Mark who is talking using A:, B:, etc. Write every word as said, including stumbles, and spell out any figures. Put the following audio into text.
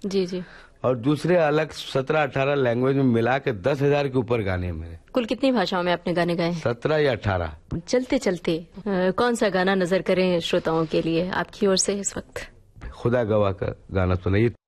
A: जी जी।
B: और दूसरे अलग सत्रह अठारह लैंग्वेज में मिला के दस हजार के ऊपर गाने हैं मेरे।
A: कुल कितनी भाषाओं में आपने गाने गाए?
B: सत्रह या अठारह।
A: चलते चलते आ, कौन सा गाना नजर करें श्रोताओं के लिए आपकी ओर से इस वक्त?
B: खुदा गवाह का गाना सुनाइए।